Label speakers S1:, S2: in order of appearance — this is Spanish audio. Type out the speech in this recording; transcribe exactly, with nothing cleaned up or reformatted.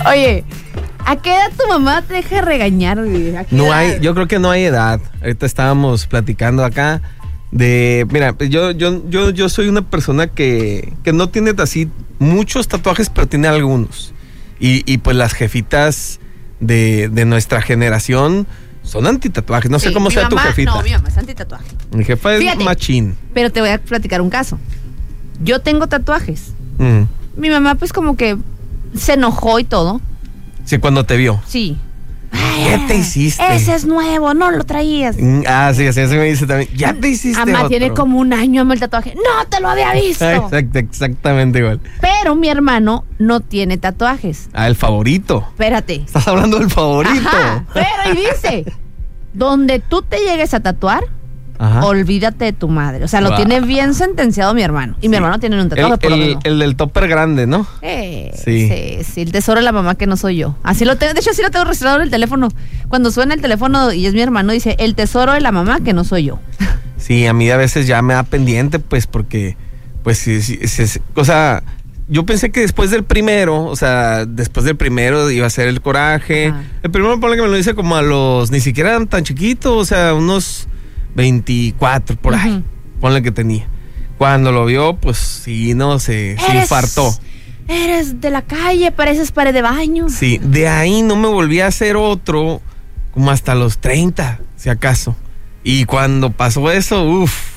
S1: Oye, ¿a qué edad tu mamá te deja regañar, güey?
S2: No
S1: edad?
S2: hay, yo creo que no hay edad. Ahorita estábamos platicando acá de, mira, yo, yo, yo, yo soy una persona que, que no tiene así muchos tatuajes, pero tiene algunos. Y, y pues las jefitas de, de nuestra generación son antitatuajes. No
S1: Sí,
S2: sé cómo
S1: mi
S2: sea
S1: mamá,
S2: tu jefita.
S1: No, mi mamá es antitatuaje.
S2: Mi jefa es
S1: Fíjate,
S2: machín.
S1: Pero te voy a platicar un caso. Yo tengo tatuajes.
S2: Mm.
S1: Mi mamá pues como que se enojó y todo.
S2: Sí, cuando te vio.
S1: Sí.
S2: ¿Qué te hiciste?
S1: Ese es nuevo, no lo traías.
S2: Mm, Ah, sí, así me dice también. Ya te hiciste
S1: Mamá,
S2: otro.
S1: tiene como un año ama el tatuaje. No te lo había visto.
S2: Ah, exacto, exactamente igual.
S1: Pero mi hermano no tiene tatuajes.
S2: Ah, el favorito.
S1: Espérate.
S2: Estás hablando del favorito.
S1: Ajá, pero y dice, donde tú te llegues a tatuar,
S2: Ajá.
S1: olvídate de tu madre. O sea, lo
S2: Wow.
S1: tiene bien sentenciado mi hermano. Y mi hermano tiene un tatuaje
S2: El,
S1: por lo
S2: el,
S1: mismo.
S2: el del topper grande, ¿no?
S1: Eh,
S2: Sí.
S1: sí. sí, el tesoro de la mamá que no soy yo. Así lo tengo, de hecho así lo tengo registrado en el teléfono. Cuando suena el teléfono y es mi hermano, dice, el tesoro de la mamá que no soy yo.
S2: Sí, a mí a veces ya me da pendiente, pues, porque, pues, sí, sí, sí, sí, o sea, yo pensé que después del primero, o sea, después del primero iba a ser el coraje.
S1: Ajá.
S2: El primero, ponle que me lo dice como a los, ni siquiera eran tan chiquitos, o sea, unos veinticuatro por ahí,
S1: Ujú.
S2: ponle que tenía. Cuando lo vio, pues, sí, no, se, se
S1: Eres-
S2: infartó.
S1: Eres de la calle, pareces pared de baño.
S2: Sí, de ahí no me volví a hacer otro como hasta los treinta, si acaso. Y cuando pasó eso, uff,